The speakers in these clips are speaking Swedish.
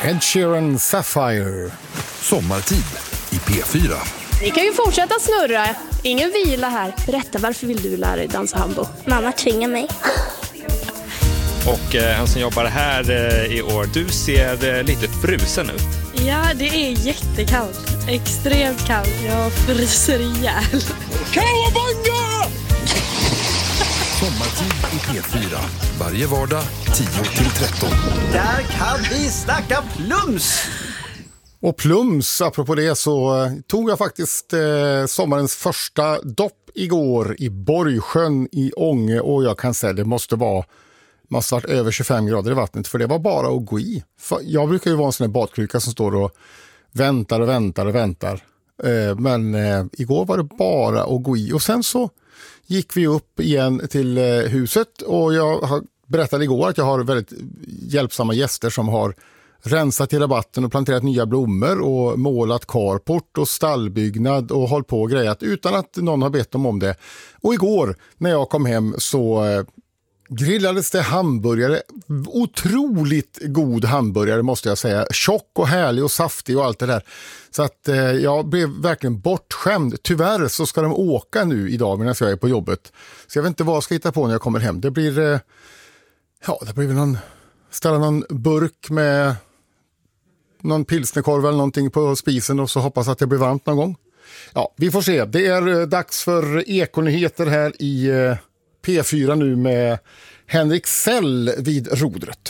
Ed Sheeran, Sapphire. Sommartid i P4. Vi kan ju fortsätta snurra. Ingen vila här. Berätta, varför vill du lära dig dansa hambo? Mamma tvingar mig. Och han som jobbar här i år, du ser lite frusen ut. Ja, det är jättekallt. Extremt kallt. Jag fryser ihjäl. Kawabanga! Sommartid i P4. Varje vardag 10-13. Där kan vi snacka plums! Och plums, apropå det, så tog jag faktiskt sommarens första dopp igår i Borgsjön i Ånge. Och jag kan säga det måste ha varit över 25 grader i vattnet, för det var bara att gå i. För jag brukar ju vara en sån här badkruka som står och väntar. Men igår var det bara att gå i. Och sen så gick vi upp igen till huset, och jag berättade igår att jag har väldigt hjälpsamma gäster som har rensat hela vatten och planterat nya blommor och målat carport och stallbyggnad och hållit på och grejat utan att någon har bett dem om det. Och igår när jag kom hem så grillades det hamburgare. Otroligt god hamburgare måste jag säga. Tjock och härlig och saftig och allt det där. Så att jag blev verkligen bortskämd. Tyvärr så ska de åka nu idag medan jag är på jobbet. Så jag vet inte vad jag ska hitta på när jag kommer hem. Det blir väl ställa någon burk med någon pilsnerkorv eller någonting på spisen och så hoppas att det blir varmt någon gång. Ja, vi får se. Det är dags för Ekonyheter här i P4 nu med Henrik Sell vid rodret.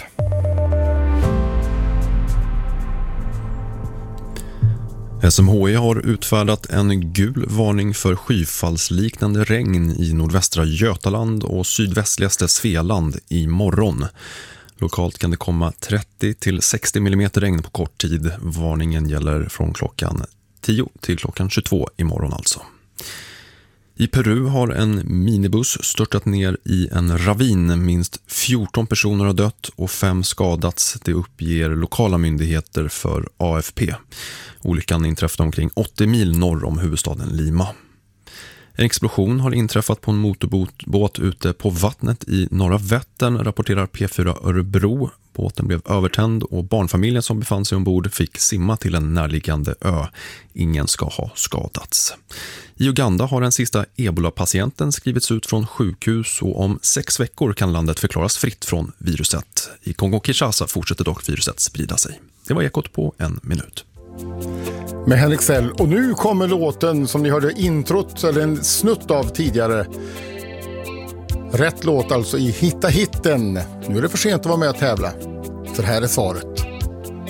SMHI har utfärdat en gul varning för skyfallsliknande regn i nordvästra Götaland och sydvästligaste Svealand i morgon. Lokalt kan det komma 30-60 mm regn på kort tid. Varningen gäller från klockan 10 till klockan 22 imorgon alltså. I Peru har en minibuss störtat ner i en ravin. Minst 14 personer har dött och 5 skadats. Det uppger lokala myndigheter för AFP. Olyckan inträffade omkring 80 mil norr om huvudstaden Lima. En explosion har inträffat på en motorbåt ute på vattnet i norra Vättern, rapporterar P4 Örebro. Båten blev övertänd och barnfamiljen som befann sig ombord fick simma till en närliggande ö. Ingen ska ha skadats. I Uganda har den sista Ebola-patienten skrivits ut från sjukhus och om 6 veckor kan landet förklaras fritt från viruset. I Kongo-Kinshasa fortsätter dock viruset sprida sig. Det var Ekot på 1 minut. Med Henrik Sell. Och nu kommer låten som ni hörde introt, eller en snutt av tidigare. Rätt låt alltså i Hitta hitten. Nu är det för sent att vara med och tävla. För här är svaret.